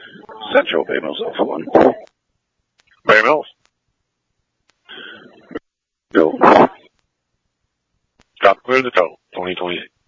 Central Bay Mills Alpha 1. Bay Mills. Go. Got clear to tow, 2028.